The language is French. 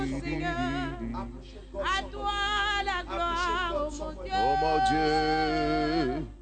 Seigneur. À toi la gloire, oh mon Dieu. Oh mon Dieu.